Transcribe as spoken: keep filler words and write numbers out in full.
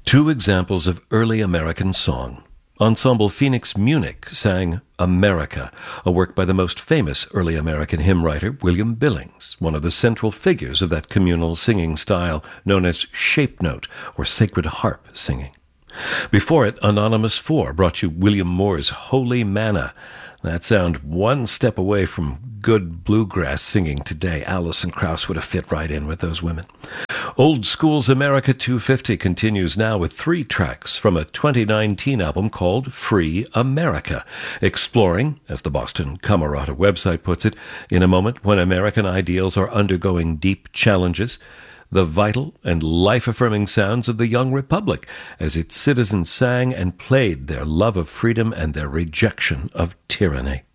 Two examples of early American song. Ensemble Phoenix Munich sang America, a work by the most famous early American hymn writer, William Billings, one of the central figures of that communal singing style known as shape note or sacred harp singing. Before it, Anonymous Four brought you William Moore's Holy Manna. That sound one step away from good bluegrass singing today. Alison Krauss would have fit right in with those women. Old School's America two fifty continues now with three tracks from a twenty nineteen album called Free America, exploring, as the Boston Camerata website puts it, in a moment when American ideals are undergoing deep challenges, the vital and life-affirming sounds of the young republic as its citizens sang and played their love of freedom and their rejection of tyranny.